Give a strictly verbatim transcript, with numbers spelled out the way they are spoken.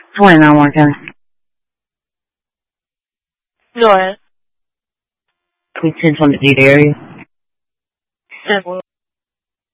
twenty-nine Warren County. Go ahead. Between ten twenty-eight area. ten